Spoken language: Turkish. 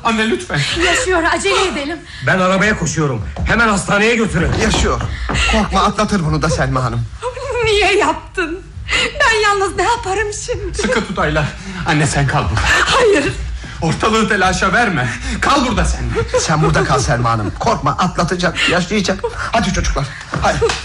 Anne lütfen. Yaşıyor, acele edelim. Ben arabaya koşuyorum. Hemen hastaneye götürün. Yaşıyor. Korkma, atlatır bunu da Selma Hanım. Niye yaptın? Ben yalnız ne yaparım şimdi? Sıkı tut Ayla. Anne sen kal burada. Hayır. Ortalığı telaşa verme. Kal burada sen. Sen burada kal Selma Hanım. Korkma, atlatacak, yaşayacak. Hadi çocuklar, hadi.